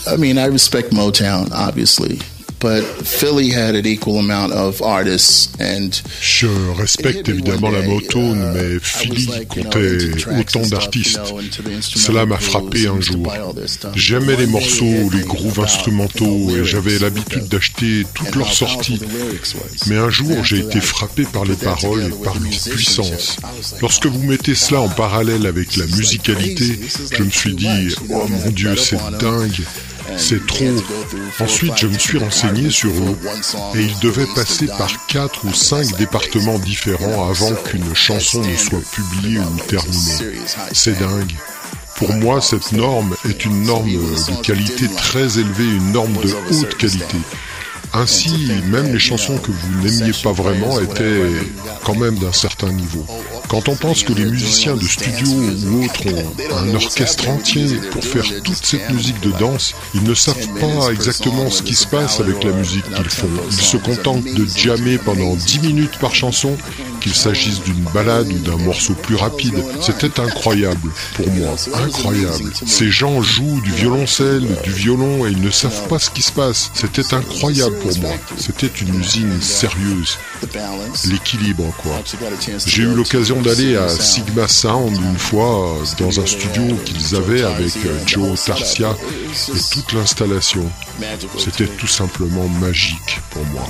I mean, I respect Motown, obviously. But Philly had an equal amount of artists and je respecte évidemment la Motown, mais Philly comptait autant d'artistes. Cela m'a frappé un jour. J'aimais les morceaux, les grooves instrumentaux et j'avais l'habitude d'acheter toutes leurs sorties. Mais un jour, j'ai été frappé par les paroles et par leur puissance. Lorsque vous mettez cela en parallèle avec la musicalité, je me suis dit « Oh mon Dieu, c'est dingue !» C'est trop. Ensuite, je me suis renseigné sur eux et ils devaient passer par 4 ou 5 départements différents avant qu'une chanson ne soit publiée ou terminée. C'est dingue. Pour moi, cette norme est une norme de qualité très élevée, une norme de haute qualité. Ainsi, même les chansons que vous n'aimiez pas vraiment étaient quand même d'un certain niveau. Quand on pense que les musiciens de studio ou autres ont un orchestre entier pour faire toute cette musique de danse, ils ne savent pas exactement ce qui se passe avec la musique qu'ils font. Ils se contentent de jammer pendant 10 minutes par chanson, qu'il s'agisse d'une ballade ou d'un morceau plus rapide. C'était incroyable pour moi, incroyable. Ces gens jouent du violoncelle, du violon et ils ne savent pas ce qui se passe. C'était incroyable pour moi. C'était une usine sérieuse. L'équilibre, quoi. J'ai eu l'occasion d'aller à Sigma Sound une fois dans un studio qu'ils avaient avec Joe Tarsia et toute l'installation. C'était tout simplement magique pour moi.